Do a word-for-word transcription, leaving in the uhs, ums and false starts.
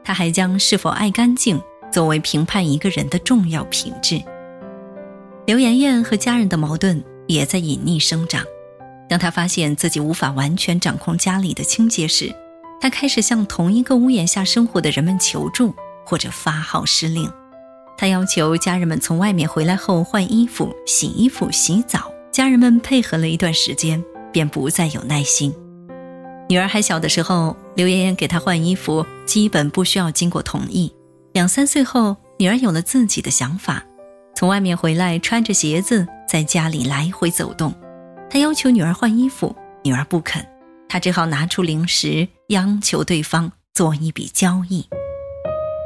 他还将是否爱干净作为评判一个人的重要品质。刘妍妍和家人的矛盾也在隐匿生长。当她发现自己无法完全掌控家里的清洁时，她开始向同一个屋檐下生活的人们求助，或者发号施令。她要求家人们从外面回来后换衣服、洗衣服、洗澡。家人们配合了一段时间，便不再有耐心。女儿还小的时候，刘妍妍给她换衣服基本不需要经过同意。两三岁后，女儿有了自己的想法，从外面回来穿着鞋子在家里来回走动。她要求女儿换衣服，女儿不肯，她只好拿出零食央求对方做一笔交易。